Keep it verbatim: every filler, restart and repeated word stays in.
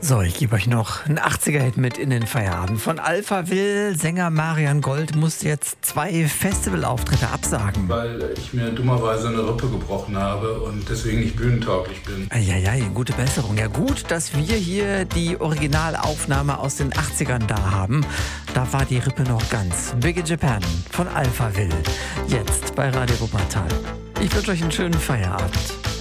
So, ich gebe euch noch einen achtziger-Hit mit in den Feierabend. Von Alphaville, Sänger Marian Gold muss jetzt zwei Festivalauftritte absagen. Weil ich mir dummerweise eine Rippe gebrochen habe und deswegen nicht bühnentauglich bin. Eieiei, gute Besserung. Ja gut, dass wir hier die Originalaufnahme aus den achtzigern da haben. Da war die Rippe noch ganz. Big in Japan von Alphaville. Jetzt bei Radio Wuppertal. Ich wünsche euch einen schönen Feierabend.